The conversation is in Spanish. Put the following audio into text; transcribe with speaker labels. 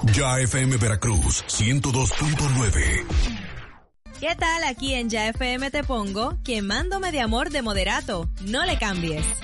Speaker 1: Ya FM Veracruz 102.9.
Speaker 2: ¿Qué tal? Aquí en Ya FM te pongo Quemándome de Amor de Moderato. No le cambies.